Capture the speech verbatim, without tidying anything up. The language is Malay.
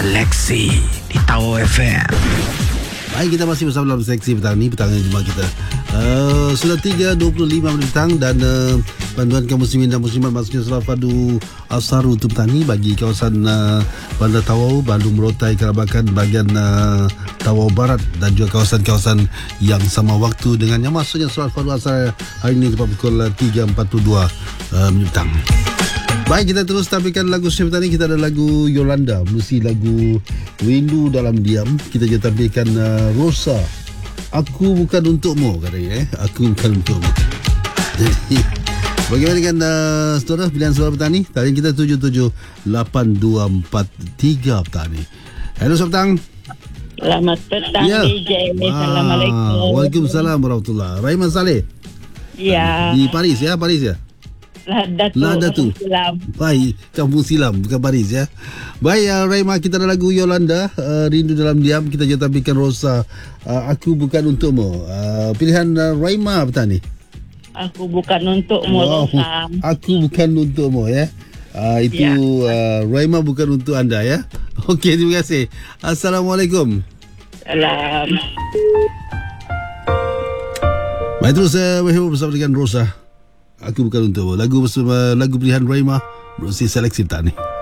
Seleksi di Tower F M. Baik, kita masih bersama dalam Seleksi petang ni, petang Jumaat kita. Uh, sudah tiga dua puluh lima menit petang dan uh, bantuan kaum muslimin dan muslimat maksudnya salat fardu asar untuk petang ni bagi kawasan uh, Bandar Tawau, Bandung Merotai, Kerabakan, bahagian uh, Tawau Barat dan juga kawasan-kawasan yang sama waktu dengan yang maksudnya salat fardu asar hari ini tepat pukul tiga empat puluh dua uh, menit petang. Baik, kita terus tampilkan lagu setiap ni. Kita ada lagu Yolanda, mesti lagu Rindu Dalam Diam. Kita je tampilkan uh, Rosa, Aku Bukan Untukmu katanya, eh? Aku Bukan Untukmu. Jadi bagaimana dengan uh, saudara pilihan suara petang ni? Tadi kita tujuh tujuh lapan dua empat tiga petang ni. Hello petang. Selamat petang, ya. D J. Assalamualaikum. Waalaikumsalam warahmatullahi. Rahman Saleh. Ya. Di Paris ya, Paris ya. Lada tu. Lada tu. Baik, Kampung Silam, bukan Paris ya. Baik, uh, Raima, kita ada lagu Yolanda, uh, Rindu Dalam Diam. Kita je tampilkan Rosa, uh, Aku Bukan Untukmu. Uh, pilihan uh, Raima petang ni. Aku bukan untukmu, Wow, Rosa. Aku bukan untukmu ya. Uh, itu ya. uh, Raima bukan untuk anda ya. Okey, terima kasih. Assalamualaikum. Salam. Baik, terus saya uh, bersama dengan Rosa, Aku Bukan Untukmu. Lagu bersama lagu pilihan Raima, berusia seleksi petang ni.